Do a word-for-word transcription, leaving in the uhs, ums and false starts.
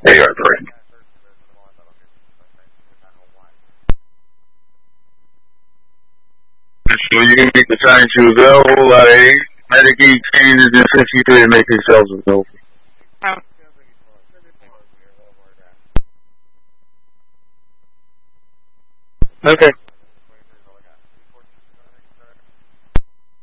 There you are, three. So you need to sign you available at a Medicaid changes in fifty-three and make yourselves available. Okay.